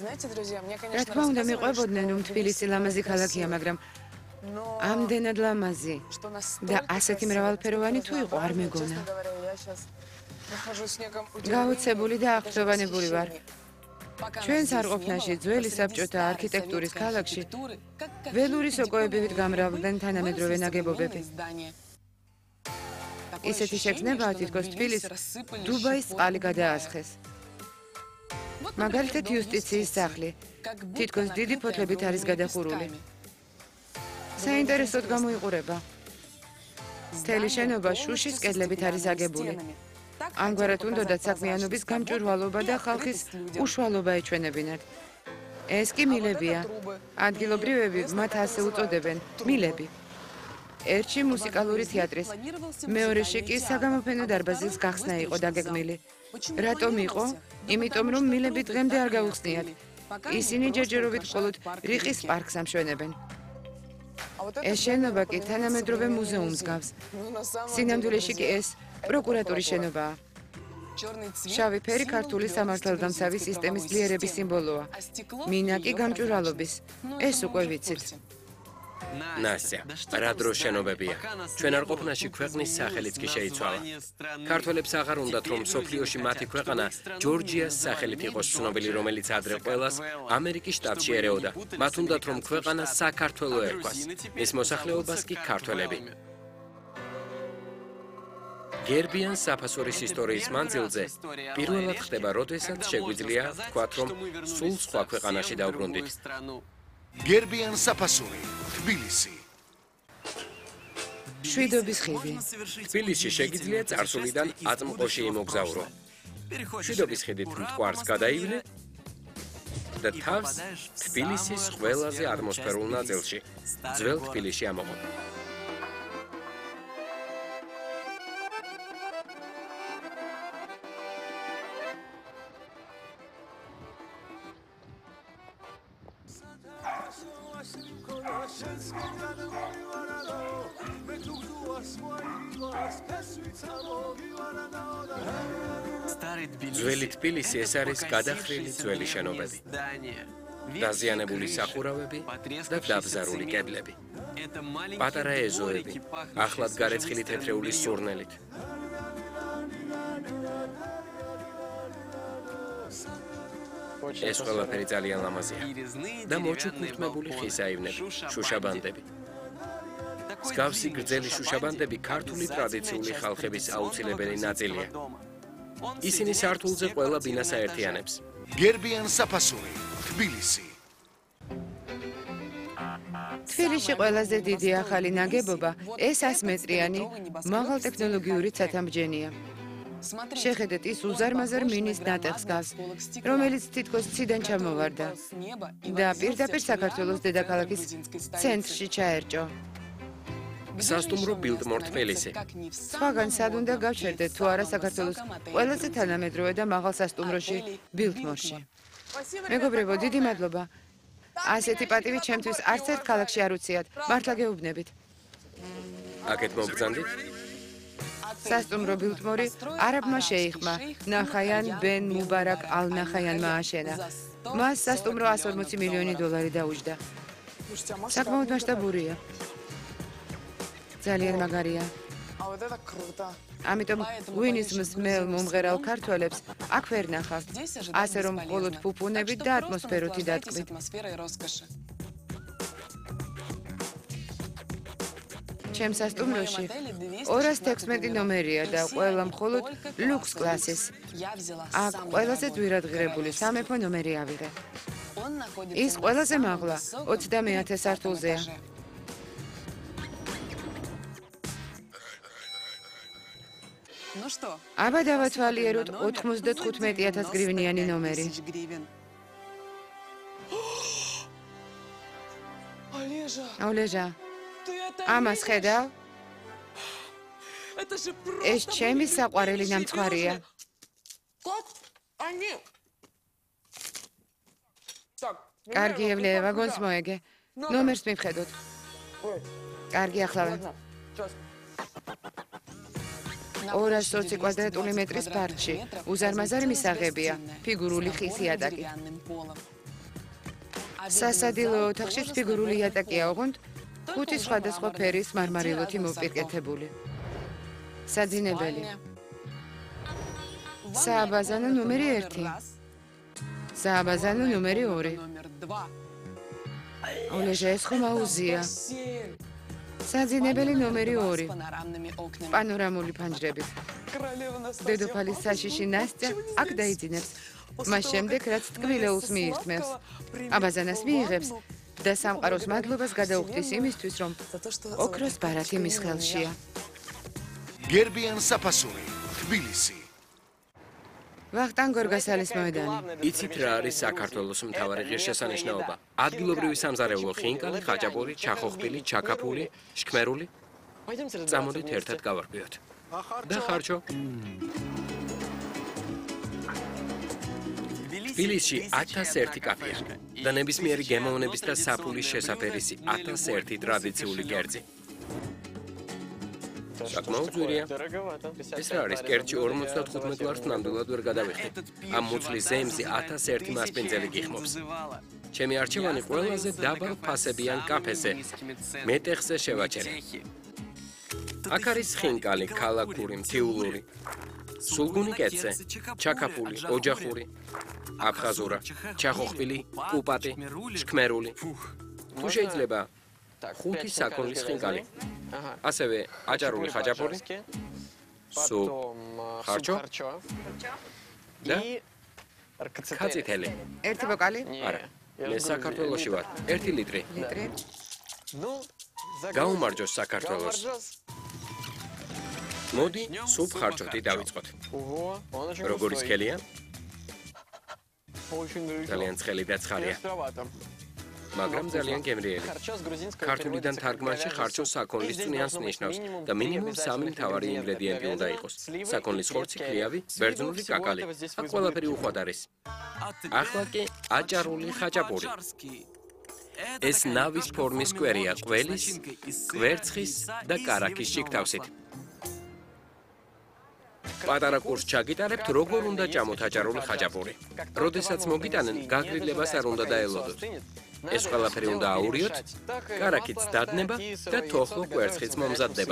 რა თქმა უნდა მიყვებოდნენ, რომ თბილისი ლამაზი ქალაქია, მაგრამ ამდენად ლამაზი და ასეთი მრავალფეროვანი თუ იყო, არ მეგონა. გაოცებული და აღფრთოვანებული ვარ. ჩვენს არყოფნაში ძველი საბჭოთა არქიტექტურის ქალაქში ველური სოკოებივით გამრავლდნენ თანამედროვე ნაგებობები. ისეთი შეგრძნებაა თითქოს თბილისს დუბაის წყალი გადაასხეს. მაგალითად იუსტიციის სახლი თითქოს დიდი ფოთლებით არის გადახურული. საინტერესოდ გამოიყურება. მთელი შენობა შუშის კედლებით არის აგებული. ამგვარად უნდოდათ საქმიანობის გამჭვირვალობა და ხალხის უშუალობა ეჩვენებინათ. ეს კი მილებია. ადგილობრივები მათ ასე უწოდებენ, მილები. ერთში მუსიკალური თეატრის, მეორეში კი საგამოფენო დარბაზის გახსნა იყო დაგეგმილი. რატომ იყო? იმიტომ რომ მილები დღემდე არ გაუხსნიათ. ისინი ჯერჯერობით მხოლოდ რიყის პარკს ამშვენებენ. ეს შენობა კი თანამედროვე მუზეუმს გავს. სინამდვილეში კი ეს პროკურატურის შენობაა. შავი ფერი ქართული სამართალდამცავი სისტემის ძლიერების სიმბოლოა. მინა კი გამჭვირვალობის. ეს უკვე ვიცით. ნასია, რა დრო შენობებია. ჩვენ არყოფნაში ქვეყნის სახელიც კი შეიცვალა. ქართველებს აღარ უნდათ, რომ სოფლიოში მათი ქვეყანა ჯორჯიას სახელით იყოს ცნობილი, რომელიც ადრე ყველას ამერიკის შტატში ერეოდა. მათ უნდათ, რომ ქვეყანა საქართველო ერქვას. მის მოსახლეობას კი ქართველები. გერბიან საფასურის ისტორიის მანძილზე პირველად ხდება, როდესაც შეგვიძლია ვთქვათ, რომ სულ სხვა ქვეყანაში დავბრუნდით. გერბიან საფასური, თბილისი. შვიდობის ხიდი. თბილისში შეგიძლია წარსულიდან აწმყოში იმოგზაურო. შვიდობის ხიდით მტკვარს გადაივლე და თავს თბილისის ყველაზე ატმოსფერულ ნაწილში, ძველ თბილისში ამოყო. ძველი თბილისი ეს არის გადახრილი ძველი შენობები. დაზიანებული სახურავები და დაბზარული კედლები. პატარა ეზოები, ახლად გარეცხილი თეთრეული სურნელით. ეს ყველაფერი ძალიან ლამაზია და მოჩუქურთმებული ხის აივნები, შუშაბანდები. მსგავსი გრძელი შუშაბანდები ქართული ტრადიციული ხალხების აუცილებელი ნაწილია. ისინი სართულზე ყველა ბინას აერთიანებს. გერბიან საფასური, თბილისი. თბილისში ყველაზე დიდი ახალი ნაგებობა ეს 100 მეტრიანი მაღალტექნოლოგიური ცათამბჯენია. შეხედეთ, ის უზარმაზარ მინის ნატეხს გავს, რომელიც თითქოს ციდან ჩამოვარდა და პირდაპირ საქართველოს დედაქალაქის ცენტრში ჩაერჭო. სასტუმრო ბილდმორ თბილისი. სხვაგან სად უნდა გავჩერდეთ თუ არა საქართველოს ყველაზე თანამედროვე და მაღალ სასტუმროში ბილდმორში. მეგობრებო, დიდი მადლობა. ასეთი პატივი ჩემთვის არც ერთ ქალაქში არ უციათ. მართლა გეუბნებით. აქეთ მოგბრძანდით? სასტუმრო ბილდმორი არაბმა შეიხმა ნახაიან ბენ მუბარაკ ალ ნახაიანმა აშენა. მას სასტუმრო 140 მილიონი დოლარი დაუჯდა. საკმაოდ მასშტაბურია. ძალიან მაგარია. ამიტომ ღვინის მსმელ მომღერალ ქართველებს აქ ვერ ნახავთ. ასე რომ მხოლოდ ფუფუნებით და ატმოსფეროთი დატკბით. ჩემს სასტუმროში 216 ნომერია და ყველა მხოლოდ ლუქს კლასის. აქ ყველაზე ძვირადღირებული სამეფო ნომერი ავიღე. ის ყველაზე მაღლა 30,000 სართულზეა. აბა დავათვალიეროთ 95,000 გრივნიანი ნომერი. ოლეჟა, ამას ხედავ? ეს ჩემი საყვარელი ნამცხვარია. კარგი, ევლეე, ვაგონს მოეგე. ნომერს მივხედოთ. კარგი, ახლავე. 220 კვადრატული მეტრის პარკში უზარმაზარი მისაღებია, ფიგურული ხის იატაკი. სასადილო ოთახშიც ფიგურული იატაკია ოღონდ 5 სხვადასხვა ფერის მარმარილოთი მოპირკეთებული. საძინებელი. სააბაზანო ნომერი 1. სააბაზანო ნომერი 2. ოლეჟა ეს ხომ აუზია. საძინებელი ნომერი 2. პანორამული ფანჯრებით. დედოფალის საშიში ნასტია აქ დაიძინებს. მას შემდეგ რაც ტკბილეულს მიირთმევს. აბაზანას მიიღებს და სამყაროს მადლობას გადაუხდის იმისთვის, რომ ოქროს ბარათი მის ხელშია. გერბიან საფასური, თბილისი. ვახტანგ გორგასალის მოედანი. იცით რა არის საქართველოს მთავარი ღირსშესანიშნაობა? ადგილობრივი სამზარეულო ხინკალი, ხაჭაპური, ჩახოხბილი, ჩაკაფული, შქმერული. წამოდით ერთად გავარკვიოთ. და ხარჯო. თბილისში 1001 კაფეა და ნებისმიერი გემოვნების და საფულის შესაფერისი 1001 ტრადიციული კერძი. საკმაოდ ძვირია. ეს რა არის? კერძი 55 ლარს ნამდვილად ვერ გადავიხდი. ამ მუცლის ზემზე 1001 მასპინძელი გიხმობს. ჩემი არჩევანი ყველაზე დაბალ ფასებიან კაფეზე. მეტეხზე შევაჩერე. აქ არის ხინკალი, ქალაქური, მთიულური, სულგუნი კეცე, ჩაკაფული, ოჯახური, აფხაზურა, ჩახოხბილი, კუპატი, შქმერული. თუ შეიძლება 5 საქონლის ხინკალი. ასევე აჭარული ხაჭაპური, სუ, ხარჯო და ქაცითელი. ერთი ბოკალი? არა, მე საქართველოში ვარ. 1 ლიტრი. ლიტრი. გაუმარჯოს საქართველოს. მოდი, სუფ ხარჯოთი დავიწყოთ. როგორი სქელია? ძალიან ცხელი და ცხარია. მაგრამ ძალიან გემრიელი. ქართულიდან თარგმანში ხარჯო საქონლის წვნიანს ნიშნავს და მინიმუმ 3 მთავარი ინგრედიენტი უნდა იყოს. საქონლის ხორცი, ქლიავი, ბერძნული კაკალი. აქ ყველაფერი უხვად არის. ახლა კი აჭარული ხაჭაპური. ეს ნავის ფორმის კვერია ყველის, კვერცხის და კარაქის შიგთავსით. პატარა კურსს ჩაგიტარებთ, როგორ უნდა ჭამოთ აჭარული ხაჭაპური. როდესაც მოგიტანენ, გაგრილებას არ უნდა დაელოდოთ. ეს ყველაფერი უნდა აურიოთ, კარაქიც დადნება და თოხლო კვერცხიც მომზადდება.